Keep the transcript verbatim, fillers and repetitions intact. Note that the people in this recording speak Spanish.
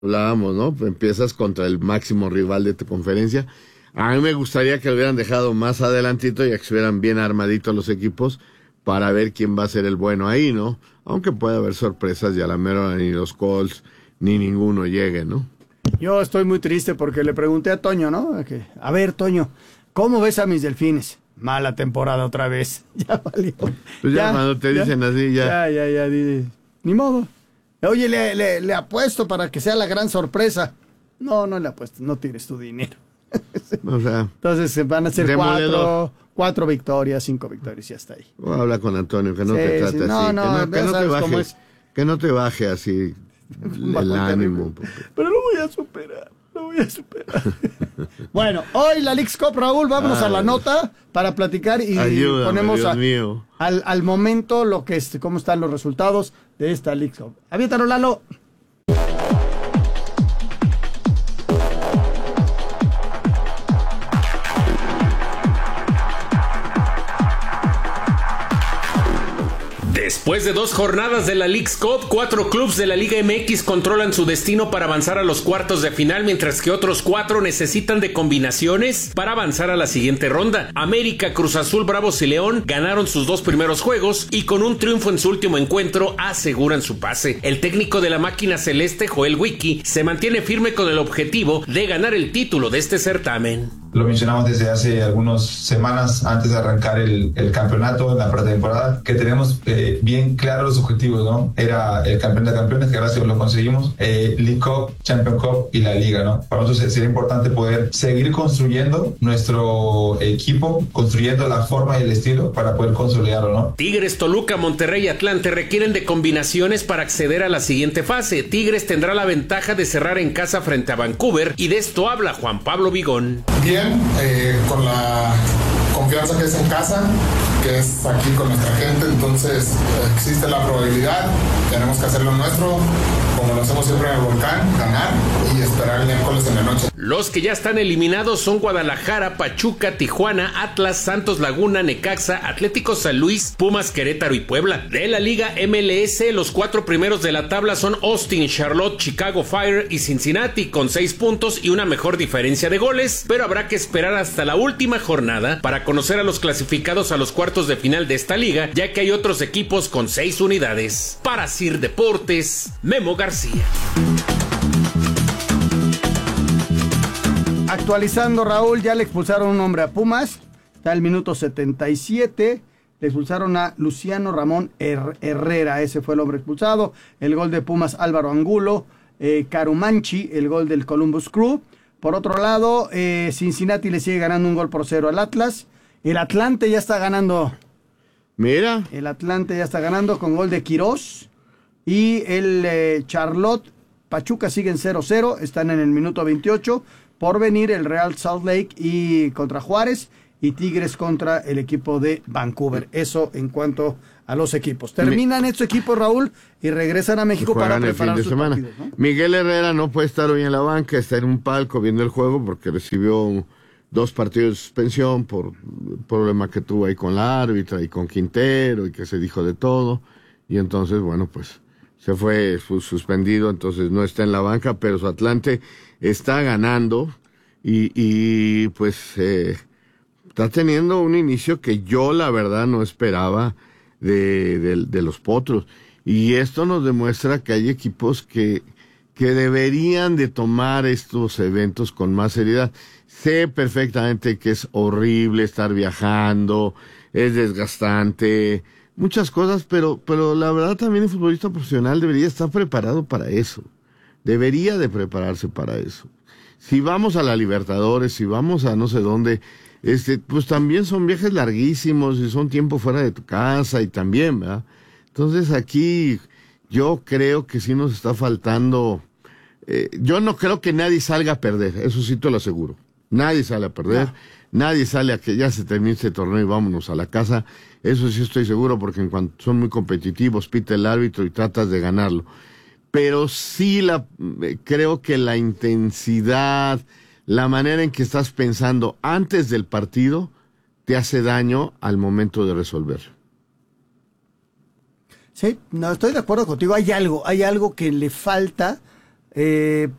Hablábamos, ¿no? Empiezas contra el máximo rival de tu conferencia. A mí me gustaría que lo hubieran dejado más adelantito y que estuvieran bien armaditos los equipos para ver quién va a ser el bueno ahí, ¿no? Aunque puede haber sorpresas y a la mera ni los Colts ni ninguno llegue, ¿no? Yo estoy muy triste porque le pregunté a Toño, ¿no? Que, a ver, Toño, ¿cómo ves a mis Delfines? Mala temporada otra vez. Ya valió. Pues ya, ya cuando te ya, dicen así, ya. Ya, ya, ya. Ni, ni modo. Oye, le, le, le apuesto para que sea la gran sorpresa. No, no le apuesto. No tires tu dinero. O sea, entonces van a ser cuatro, cuatro victorias, cinco victorias y hasta ahí. O habla con Antonio, que no sí, te trate sí, no, así. No, que no, que no te baje, es. que no te baje así el ánimo. Pero lo voy a superar. Lo voy a superar. Bueno, hoy la Leagues Cup, Raúl, vámonos Ay, a la nota para platicar y ayúdame, ponemos Dios a, mío. Al, al momento lo que es, cómo están los resultados de esta Leagues Cup. Aviéntalo, Lalo. Después de dos jornadas de la Leagues Cup, cuatro clubes de la Liga M X controlan su destino para avanzar a los cuartos de final, mientras que otros cuatro necesitan de combinaciones para avanzar a la siguiente ronda. América, Cruz Azul, Bravos y León ganaron sus dos primeros juegos y con un triunfo en su último encuentro aseguran su pase. El técnico de la máquina celeste, Joel Wiki, se mantiene firme con el objetivo de ganar el título de este certamen. Lo mencionamos desde hace algunas semanas antes de arrancar el, el campeonato en la pretemporada, que tenemos eh, bien claros los objetivos, ¿no? Era el campeón de campeones, que gracias a Dios lo conseguimos, eh, League Cup, Champion Cup y la Liga, ¿no? Para nosotros sería importante poder seguir construyendo nuestro equipo, construyendo la forma y el estilo para poder consolidarlo, ¿no? Tigres, Toluca, Monterrey y Atlante requieren de combinaciones para acceder a la siguiente fase. Tigres tendrá la ventaja de cerrar en casa frente a Vancouver y de esto habla Juan Pablo Vigón. Bien, eh, con la confianza que es en casa, que es aquí con nuestra gente, entonces existe la probabilidad, tenemos que hacer lo nuestro, como lo hacemos siempre en el Volcán, ganar y esperar el miércoles en la noche. Los que ya están eliminados son Guadalajara, Pachuca, Tijuana, Atlas, Santos Laguna, Necaxa, Atlético San Luis, Pumas, Querétaro y Puebla. De la Liga M L S, los cuatro primeros de la tabla son Austin, Charlotte, Chicago Fire y Cincinnati con seis puntos y una mejor diferencia de goles, pero habrá que esperar hasta la última jornada para conocer a los clasificados a los cuartos de final de esta liga, ya que hay otros equipos con seis unidades. Para Sir Deportes, Memo García. Actualizando, Raúl, ya le expulsaron un hombre a Pumas, está el minuto setenta y siete, le expulsaron a Luciano Ramón Her- Herrera, ese fue el hombre expulsado. El gol de Pumas, Álvaro Angulo, eh, Carumanchi, el gol del Columbus Crew. Por otro lado, eh, Cincinnati le sigue ganando un gol por cero al Atlas. El Atlante ya está ganando. Mira. El Atlante ya está ganando con gol de Quirós. Y el eh, Charlotte, Pachuca siguen cero cero, están en el minuto veintiocho. Por venir el Real Salt Lake y contra Juárez y Tigres contra el equipo de Vancouver. Eso en cuanto a los equipos. Terminan estos equipos, Raúl, y regresan a México para preparar sus semana. partidos, ¿no? Miguel Herrera no puede estar hoy en la banca, está en un palco viendo el juego porque recibió dos partidos de suspensión por problema que tuvo ahí con la árbitra y con Quintero y que se dijo de todo. Y entonces, bueno, pues se fue suspendido, entonces no está en la banca, pero su Atlante está ganando y, y pues eh, está teniendo un inicio que yo la verdad no esperaba de, de, de los Potros. Y esto nos demuestra que hay equipos que, que deberían de tomar estos eventos con más seriedad. Sé perfectamente que es horrible estar viajando, es desgastante, muchas cosas, pero, pero la verdad también el futbolista profesional debería estar preparado para eso. Debería de prepararse para eso. Si vamos a la Libertadores, si vamos a no sé dónde, este, pues también son viajes larguísimos y son tiempo fuera de tu casa y también, ¿verdad? Entonces aquí yo creo que sí nos está faltando, eh, yo no creo que nadie salga a perder, eso sí te lo aseguro. Nadie sale a perder, no. Nadie sale a que ya se termine este torneo y vámonos a la casa. Eso sí estoy seguro porque en cuanto son muy competitivos, pita el árbitro y tratas de ganarlo. Pero sí la, creo que la intensidad, la manera en que estás pensando antes del partido, te hace daño al momento de resolver. Sí, no, estoy de acuerdo contigo. Hay algo, hay algo que le falta Eh,